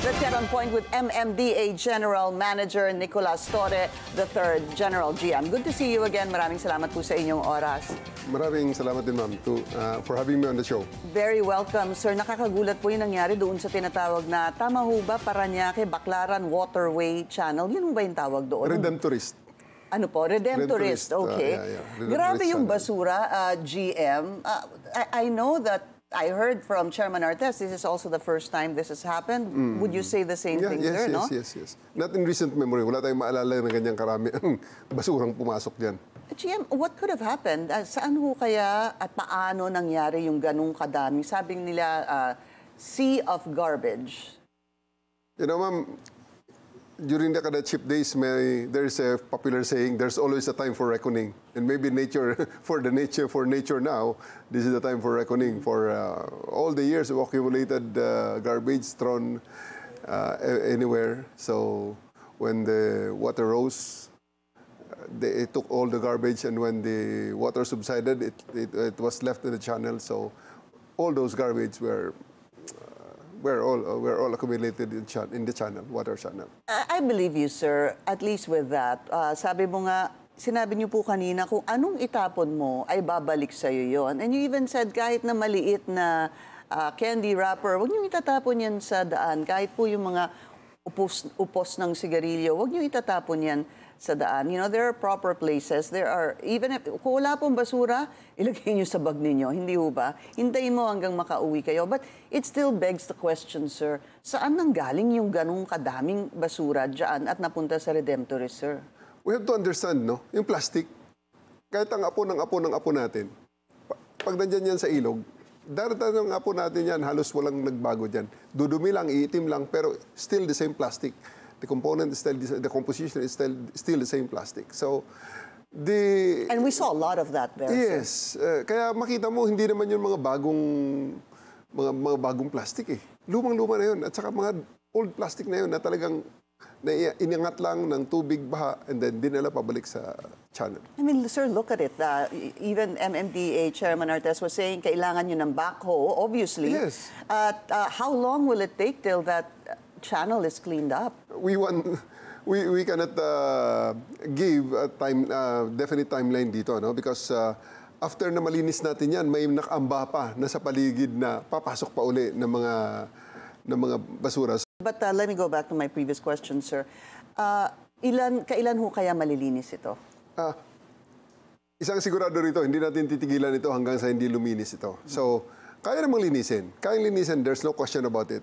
Let's get on point with MMDA General Manager Nicolas Torre III, General GM. Good to see you again. Maraming salamat po sa inyong oras. Maraming salamat din, ma'am, for having me on the show. Very welcome, sir. Nakakagulat po yung nangyari doon sa tinatawag na, tama ho ba, Parañaque, Baclaran Waterway Channel? Yun ba yung tawag doon? Redemptorist. Ano po? Redemptorist. Okay. Redemptorist Grabe yung channel. basura, GM. I know that I heard from Chairman Artes, this is also the first time this has happened. Would you say the same thing, sir, no? Yes. Not in recent memory. Wala tayong maalala na ganyang karami ang basurang pumasok dyan. GM, what could have happened? Saan ho kaya at paano nangyari yung ganung kadami? Sabi nila, sea of garbage. You know, ma'am, during the Kadachip days, there's a popular saying, there's always a time for reckoning. And maybe for nature now, this is the time for reckoning. For all the years of accumulated garbage thrown anywhere. So when the water rose, it took all the garbage, and when the water subsided, it was left in the channel. So all those garbage were all accumulated in the channel, water channel. I believe you, sir, at least with that. Sabi mo nga, sinabi niyo po kanina, kung anong itapon mo, ay babalik sa'yo yon. And you even said, kahit na maliit na candy wrapper, huwag niyo itatapon yan sa daan. Kahit po yung mga upos ng sigarilyo, huwag niyo itatapon yan sa daan. You know, there are proper places. There are, even if, kung wala pong basura, ilagay niyo sa bag ninyo. Hindi ho ba? Hintayin mo hanggang makauwi kayo. But it still begs the question, sir, saan nanggaling yung ganung kadaming basura dyan at napunta sa Redemptorist, sir? We have to understand, no? Yung plastic, kahit ang apo natin, pag nandyan yan sa ilog, darating ang apo natin yan, halos walang nagbago dyan. Dudumi lang, iitim lang, pero still the same plastic. The component is still the composition is still the same plastic. So and we saw a lot of that there. Yes, kaya makita mo hindi naman yung mga bagong plastic eh. Lumang-luma na yun at saka mga old plastic na yun na talagang iningat lang ng tubig, baha, and then dinala pabalik sa channel. I mean, sir, look at it. Even MMDA Chairman Artes was saying kailangan nyo ng backhoe, obviously. Yes. How long will it take till that channel is cleaned up? We cannot give a definite timeline dito, no? Because after na malinis natin yan, may nakamba pa na sa paligid na papasok pa uli ng mga basura. But let me go back to my previous question, sir. Kailan ho kaya malilinis ito? Isang sigurado rito, hindi natin titigilan ito hanggang sa hindi luminis ito. So, kaya namang linisin. Kayang linisin, there's no question about it.